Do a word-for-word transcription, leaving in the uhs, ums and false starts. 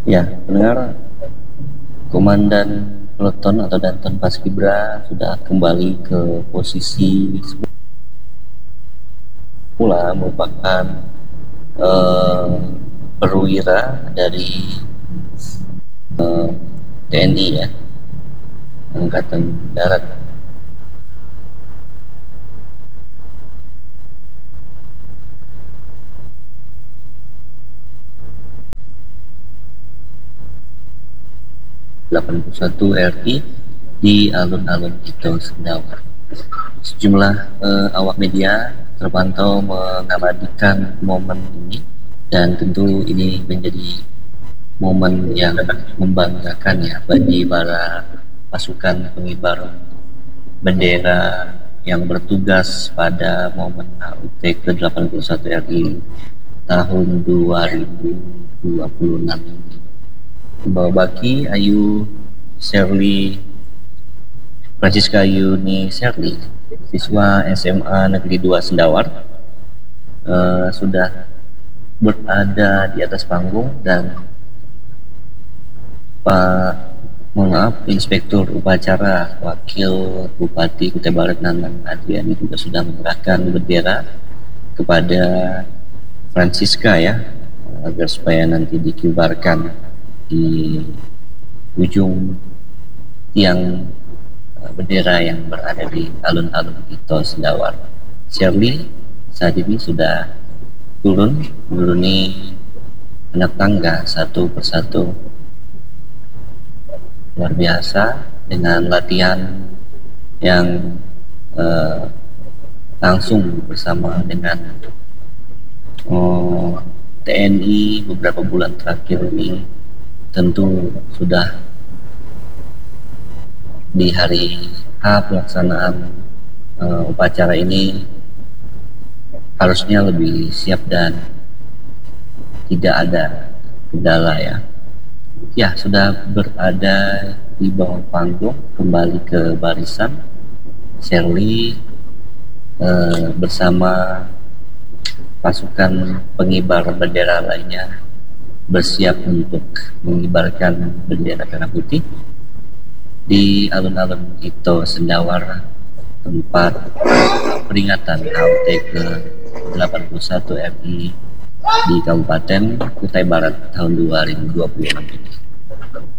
Ya, pendengar, Komandan Peleton atau Danton Paskibra sudah kembali ke posisi semula, merupakan eh, perwira dari eh, T N I ya, Angkatan Darat. delapan puluh satu R I di alun-alun itu Sendawar. Sejumlah eh, awak media terpantau mengabadikan momen ini, dan tentu ini menjadi momen yang membanggakan ya bagi para pasukan pengibar bendera yang bertugas pada momen H U T ke delapan puluh satu R I tahun dua ribu dua puluh enam ini. Bawa Baki Ayu Shirley Francisca Yuni Shirley, siswa S M A Negeri dua Sendawar, uh, sudah berada di atas panggung, dan Pak maaf Inspektur Upacara Wakil Bupati Kutai Barat Nanang Adriani juga sudah menyerahkan bendera kepada Francisca ya, agar supaya nanti dikibarkan di ujung tiang bendera yang berada di alun-alun Ito Sendawar. Shirley saat ini sudah turun menuruni anak tangga satu persatu. Luar biasa dengan latihan yang eh, langsung bersama dengan oh, T N I beberapa bulan terakhir ini. Tentu sudah di hari H pelaksanaan uh, upacara ini harusnya lebih siap dan tidak ada kendala ya. Ya, sudah berada di bawah panggung, kembali ke barisan. Shirley uh, bersama pasukan pengibar bendera lainnya bersiap untuk mengibarkan bendera merah putih di alun-alun Ito Sendawar, tempat peringatan H U T ke delapan puluh satu R I di Kabupaten Kutai Barat tahun dua ribu dua puluh enam ini.